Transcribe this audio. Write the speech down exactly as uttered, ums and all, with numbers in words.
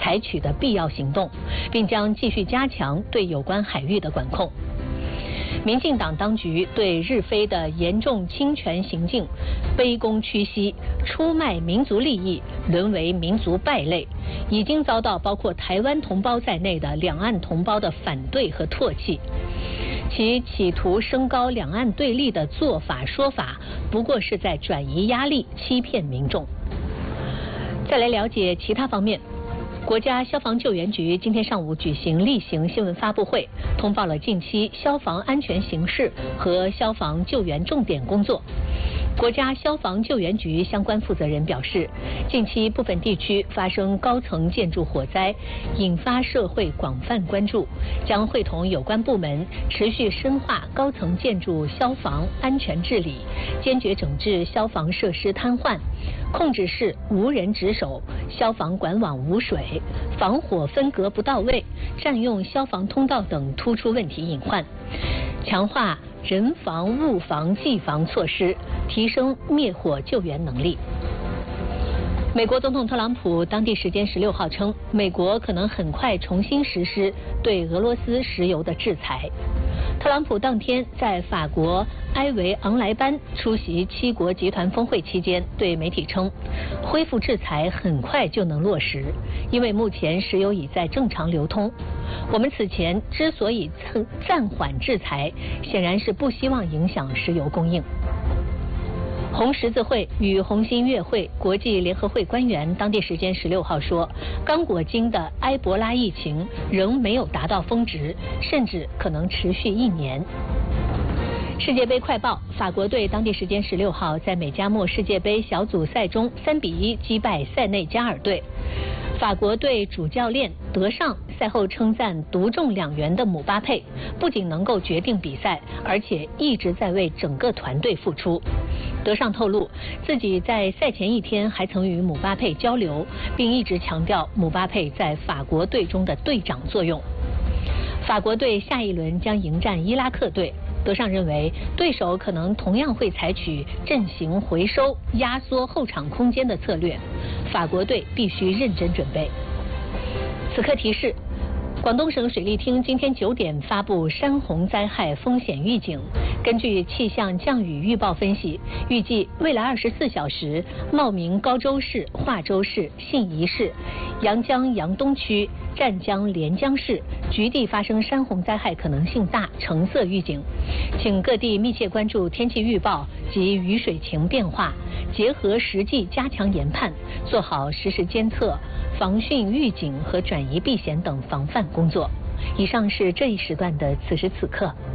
采取的必要行动，并将继续加强对有关海域的管控。民进党当局对日菲的严重侵权行径卑躬屈膝，出卖民族利益，沦为民族败类，已经遭到包括台湾同胞在内的两岸同胞的反对和唾弃。其企图升高两岸对立的做法说法，不过是在转移压力，欺骗民众。再来了解其他方面。国家消防救援局今天上午举行例行新闻发布会，通报了近期消防安全形势和消防救援重点工作。国家消防救援局相关负责人表示，近期部分地区发生高层建筑火灾，引发社会广泛关注，将会同有关部门持续深化高层建筑消防安全治理，坚决整治消防设施瘫痪，控制室无人值守、消防管网无水、防火分隔不到位、占用消防通道等突出问题隐患，强化人防、物防、技防措施，提升灭火救援能力。美国总统特朗普当地时间十六号称，美国可能很快重新实施对俄罗斯石油的制裁。特朗普当天在法国埃维昂莱班出席七国集团峰会期间，对媒体称，恢复制裁很快就能落实，因为目前石油已在正常流通。我们此前之所以暂缓制裁，显然是不希望影响石油供应。红十字会与红新月会国际联合会官员当地时间十六号说，刚果金的埃博拉疫情仍没有达到峰值，甚至可能持续一年。世界杯快报：法国队当地时间十六号在美加墨世界杯小组赛中三比一击败塞内加尔队。法国队主教练德尚赛后称赞独中两元的姆巴佩，不仅能够决定比赛，而且一直在为整个团队付出。德尚透露，自己在赛前一天还曾与姆巴佩交流，并一直强调姆巴佩在法国队中的队长作用。法国队下一轮将迎战伊拉克队。德尚认为，对手可能同样会采取阵型回收、压缩后场空间的策略，法国队必须认真准备。此刻提示：广东省水利厅今天九点发布山洪灾害风险预警。根据气象降雨预报分析，预计未来二十四小时，茂名高州市、化州市、信宜市、阳江阳东区、湛江连江市局地发生山洪灾害可能性大，橙色预警。请各地密切关注天气预报及雨水情变化，结合实际加强研判，做好实时监测、防汛预警和转移避险等防范工作。以上是这一时段的此时此刻。